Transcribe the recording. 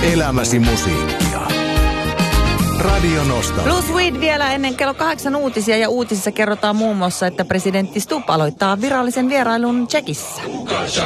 Elämäsi musiikkia. Radio Nostalgia. Blue Sweet vielä ennen kello 8 uutisia, ja uutisissa kerrotaan muun muassa, että presidentti Stubb aloittaa virallisen vierailun Tšekissä.